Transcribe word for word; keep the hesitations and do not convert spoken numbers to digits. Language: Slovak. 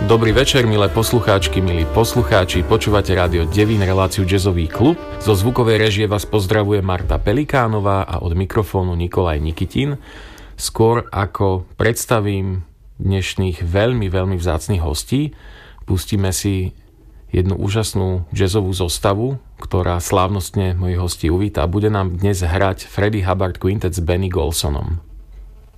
Dobrý večer, milé poslucháčky, milí poslucháči. Počúvate rádio Devín, reláciu Jazzový klub. Zo zvukovej režie vás pozdravuje Marta Pelikánová a od mikrofónu Nikolaj Nikitin. Skôr ako predstavím dnešných veľmi, veľmi vzácnych hostí, pustíme si jednu úžasnú jazzovú zostavu, ktorá slávnostne mojich hostí uvíta. Bude nám dnes hrať Freddie Hubbard Quintet s Benny Golsonom.